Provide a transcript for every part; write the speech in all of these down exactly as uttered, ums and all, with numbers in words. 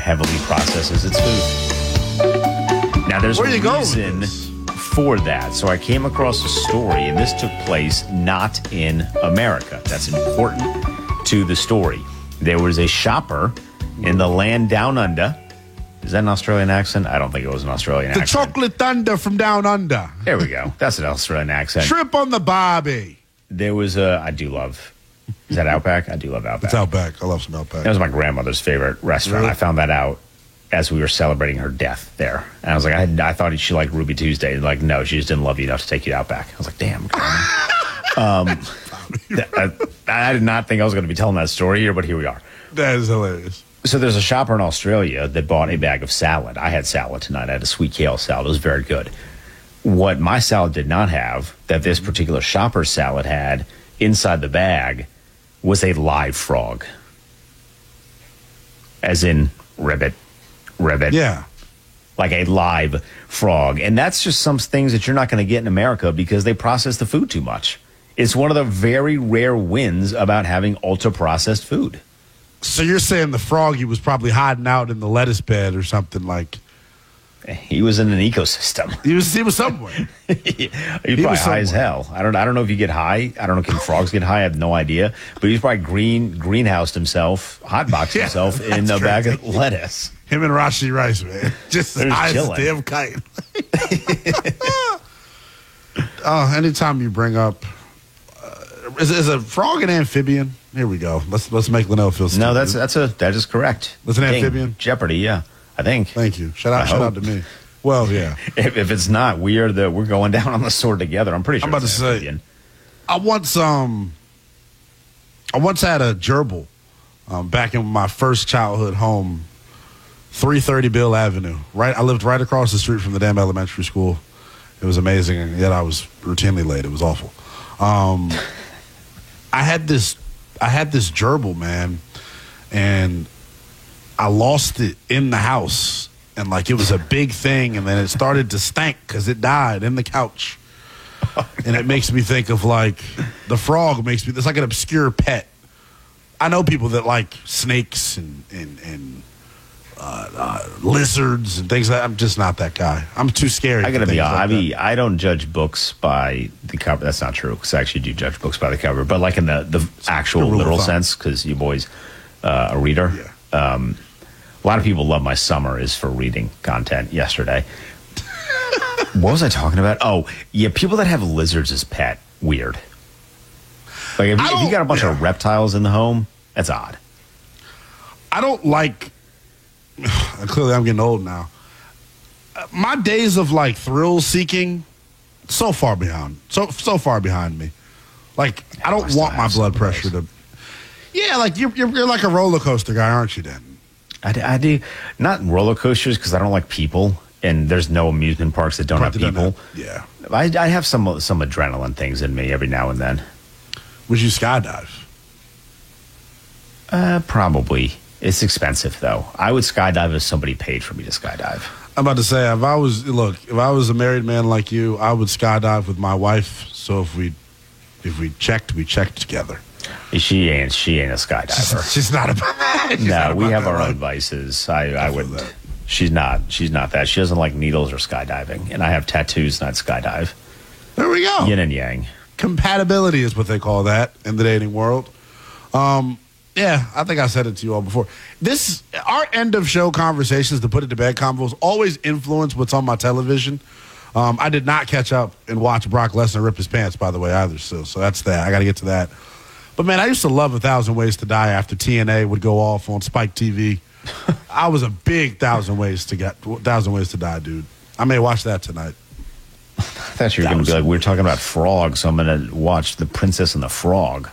heavily processes its food. Now, there's Where a you go reason with this? for that. So I came across a story, and this took place not in America. That's important to the story. There was a shopper in the land down under. Is that an Australian accent? I don't think it was an Australian The accent. chocolate thunder from down under. There we go. That's an Australian accent. Shrimp on the barbie. There was a, I do love, is that Outback? I do love Outback. It's Outback. I love some Outback. That was my grandmother's favorite restaurant. Really? I found that out as we were celebrating her death there. And I was like, I, I thought she liked Ruby Tuesday. And like, no, she just didn't love you enough to take you out back. I was like, damn, grandma. um, th- I, I did not think I was going to be telling that story here, but here we are. That is hilarious. So there's a shopper in Australia that bought a bag of salad. I had salad tonight. I had a sweet kale salad. It was very good. What my salad did not have, that this particular shopper's salad had inside the bag, was a live frog. As in ribbit, ribbit. Yeah. Like a live frog. And that's just some things that you're not going to get in America because they process the food too much. It's one of the very rare wins about having ultra-processed food. So you're saying the froggy was probably hiding out in the lettuce bed or something like. He was in an ecosystem. He was he was somewhere. he, he was probably high as hell. I don't I don't know if you get high. I don't know, can frogs get high? I have no idea. But he's probably green greenhoused himself, hotboxed Yeah, himself in that's a bag crazy. of lettuce. Him and Rashi Rice, man. Just They're high as a chilling. damn kite. Oh, anytime you bring up uh, is, is a frog an amphibian? Here we go. Let's let's make Linnell feel stupid. No, that's that's a that is correct. That's an Ding. amphibian? Jeopardy, yeah. I think. Thank you. Shout out I shout hope. out to me. Well, yeah. If, if it's not, we are the we're going down on the sword together. I'm pretty sure. I'm about it's to an say- amphibian. I once um I once had a gerbil um, back in my first childhood home, three thirty Bill Avenue. Right, I lived right across the street from the damn elementary school. It was amazing, and yet I was routinely late. It was awful. Um, I had this, I had this gerbil, man, and I lost it in the house, and like it was a big thing, and then it started to stink because it died in the couch. And it makes me think of like the frog makes me. It's like an obscure pet. I know people that like snakes and and and uh, uh, lizards and things like that. I'm just not that guy. I'm too scared. I gotta for be things honest. like I that. mean, I don't judge books by the cover. That's not true because I actually do judge books by the cover. But like in the the actual the rule of literal thumb. sense, because you boys uh, a reader. Yeah. Um, a lot of people love my summer is for reading content. Yesterday, what was I talking about? Oh, yeah, people that have lizards as pet, weird. Like if, I you- if you don't- got a bunch yeah. of reptiles in the home, that's odd. I don't like. Clearly, I'm getting old now. Uh, My days of like thrill seeking, so far behind, so so far behind me. Like I I don't still want my have blood some of pressure those. to. Yeah, like you're, you're you're like a roller coaster guy, aren't you? Then I, do- I do not roller coasters because I don't like people, and there's no amusement parks that don't have Probably don't people. have- yeah. I, I have some some adrenaline things in me every now and then. Would you skydive? Uh, probably. It's expensive though. I would skydive if somebody paid for me to skydive. I'm about to say if I was look if I was a married man like you, I would skydive with my wife. So if we if we checked, we checked together. She ain't she ain't a skydiver. She's not about. she's No, not we about have that our life. own vices. I, I feel would. that. She's not. She's not that. She doesn't like needles or skydiving. And I have tattoos, not skydive. There we go. Yin and yang. Compatibility is what they call that in the dating world. Um, yeah, I think I said it to you all before. This our end of show conversations, to put it to bed convos, always influence what's on my television. Um, I did not catch up and watch Brock Lesnar rip his pants, by the way, either. Still, so that's that. I got to get to that. But man, I used to love A Thousand Ways to Die after T N A would go off on Spike T V. I was a big Thousand Ways to get Thousand Ways to Die, dude. I may watch that tonight. I thought you were going to be like, we were talking about frogs, so I'm going to watch The Princess and the Frog.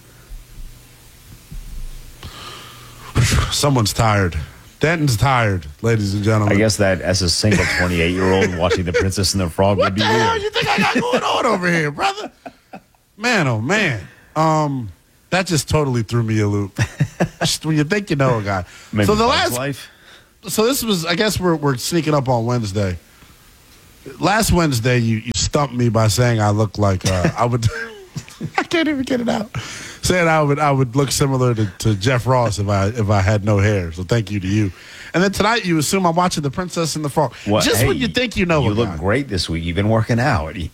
Someone's tired. Denton's tired, ladies and gentlemen. I guess that as a single twenty-eight-year-old watching The Princess and the Frog What would be the hell weird. you think I got going on over here, brother? Man, oh man. Um, that just totally threw me a loop. Just when you think you know a guy. Maybe so the Bug's last, Life. so this was, I guess we're we're sneaking up on Wednesday. Last Wednesday, you you stumped me by saying I look like uh, I would. I can't even get it out. Saying I would I would look similar to, to Jeff Ross if I if I had no hair. So thank you to you. And then tonight you assume I'm watching The Princess and the Frog. Well, Just hey, when you think you know You a look guy. great this week. You've been working out. You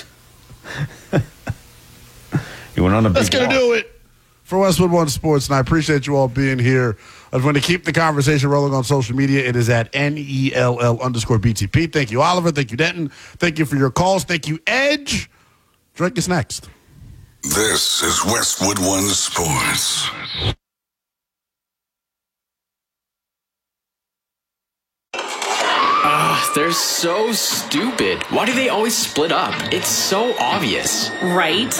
went on a big That's going walk. to do it for Westwood One Sports, and I appreciate you all being here. I'm going to keep the conversation rolling on social media. It is at N E L L underscore B T P. Thank you, Oliver. Thank you, Denton. Thank you for your calls. Thank you, Edge. Drake is next. This is Westwood One Sports. Ugh, they're so stupid. Why do they always split up? It's so obvious. Right?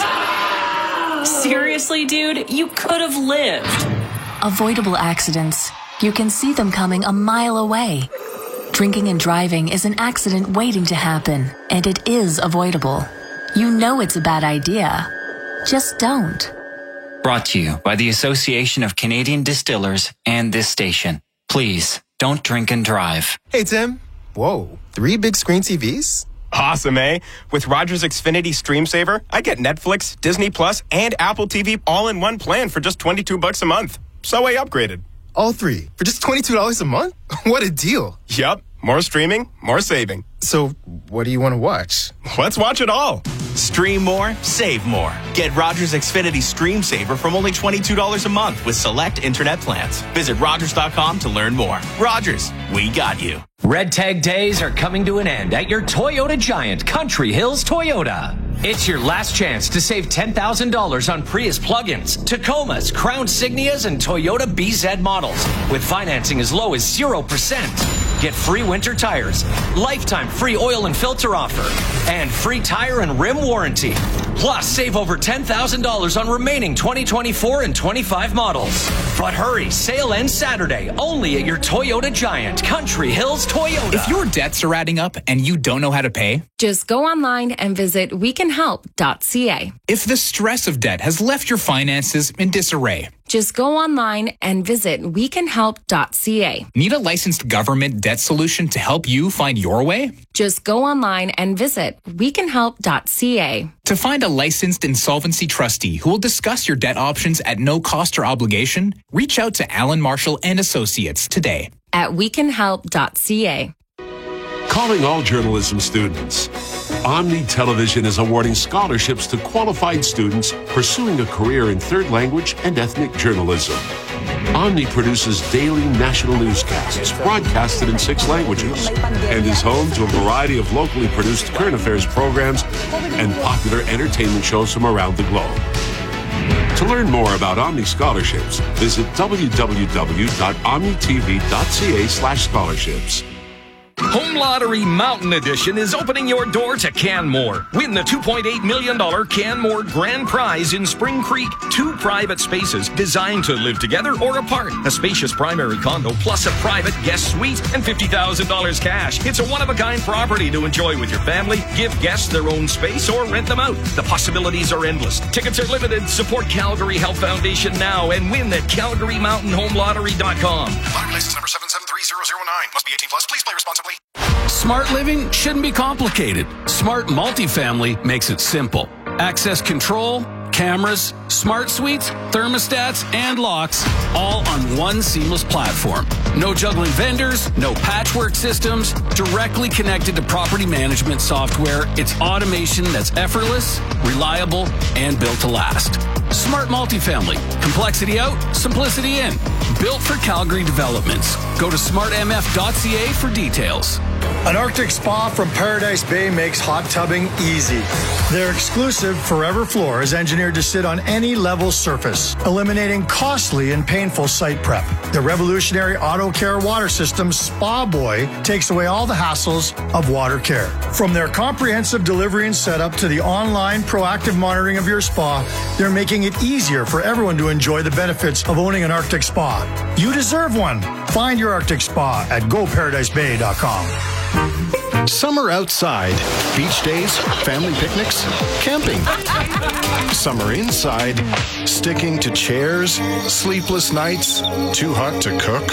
Seriously, dude, you could have lived. Avoidable accidents. You can see them coming a mile away. Drinking and driving is an accident waiting to happen, and it is avoidable. You know it's a bad idea. Just don't. Brought to you by the Association of Canadian Distillers and this station. Please, don't drink and drive. Hey, Tim. Whoa, three big screen T Vs? Awesome, eh? With Rogers Xfinity Stream Saver, I get Netflix, Disney Plus, and Apple T V all in one plan for just twenty-two bucks a month. So I upgraded. All three for just twenty-two dollars a month? What a deal. Yup. More streaming, more saving. So, what do you want to watch? Let's watch it all. Stream more, save more. Get Rogers Xfinity Stream Saver from only twenty-two dollars a month with select internet plans. Visit Rogers dot com to learn more. Rogers, we got you. Red Tag Days are coming to an end at your Toyota Giant, Country Hills Toyota. It's your last chance to save ten thousand dollars on Prius plug-ins, Tacomas, Crown Signias, and Toyota B Z models with financing as low as zero percent. Get free winter tires, lifetime free oil and filter offer, and free tire and rim warranty. Plus, save over ten thousand dollars on remaining twenty twenty-four and twenty-five models. But hurry, sale ends Saturday, only at your Toyota Giant, Country Hills Toyota. If your debts are adding up and you don't know how to pay, just go online and visit we can help dot c a. If the stress of debt has left your finances in disarray, just go online and visit we can help dot c a. Need a licensed government debt solution to help you find your way? Just go online and visit we can help dot c a. To find a licensed insolvency trustee who will discuss your debt options at no cost or obligation, reach out to Alan Marshall and Associates today at we can help dot c a. Calling all journalism students. Omni Television is awarding scholarships to qualified students pursuing a career in third language and ethnic journalism. Omni produces daily national newscasts broadcasted in six languages and is home to a variety of locally produced current affairs programs and popular entertainment shows from around the globe. To learn more about Omni scholarships, visit w w w dot omni t v dot c a slash scholarships. Home Lottery Mountain Edition is opening your door to Canmore. Win the two point eight million dollars Canmore Grand Prize in Spring Creek. Two private spaces designed to live together or apart. A spacious primary condo plus a private guest suite and fifty thousand dollars cash. It's a one-of-a-kind property to enjoy with your family. Give guests their own space or rent them out. The possibilities are endless. Tickets are limited. Support Calgary Health Foundation now and win at calgary mountain home lottery dot com. Lottery license number seven seven three zero zero nine. Must be eighteen plus. Please play responsibly. Smart living shouldn't be complicated. Smart Multifamily makes it simple. Access control, cameras, smart suites, thermostats, and locks, all on one seamless platform. No juggling vendors, no patchwork systems, directly connected to property management software. It's automation that's effortless, reliable, and built to last. Smart Multifamily. Complexity out, simplicity in. Built for Calgary developments. Go to smart m f dot c a for details. An Arctic spa from Paradise Bay makes hot tubbing easy. Their exclusive Forever Floor is engineered to sit on any level surface, eliminating costly and painful site prep. The revolutionary Auto Care water system, Spa Boy, takes away all the hassles of water care. From their comprehensive delivery and setup to the online proactive monitoring of your spa, they're making it easier for everyone to enjoy the benefits of owning an Arctic spa. You deserve one. Find your Arctic spa at go paradise bay dot com. Summer outside. Beach days, family picnics, camping. Summer inside. Sticking to chairs, sleepless nights, too hot to cook.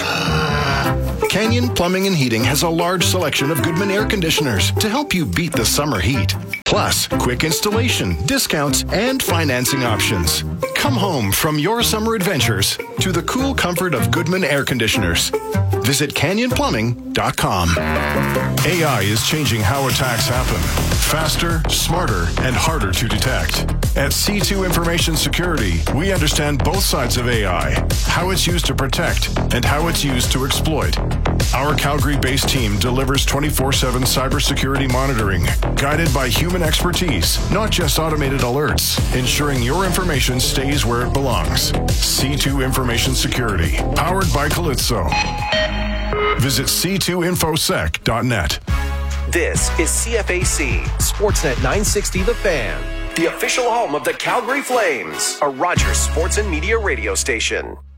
Canyon Plumbing and Heating has a large selection of Goodman air conditioners to help you beat the summer heat. Plus, quick installation, discounts, and financing options. Come home from your summer adventures to the cool comfort of Goodman Air Conditioners. Visit canyon plumbing dot com. A I is changing how attacks happen. Faster, smarter, and harder to detect. At C two Information Security, we understand both sides of A I, how it's used to protect and how it's used to exploit. Our Calgary-based team delivers twenty-four seven cybersecurity monitoring, guided by human expertise, not just automated alerts, ensuring your information stays where it belongs. C two Information Security, powered by Calypso. Visit c two infosec dot net. This is C F A C, Sportsnet nine sixty The Fan, the official home of the Calgary Flames, a Rogers Sports and Media radio station.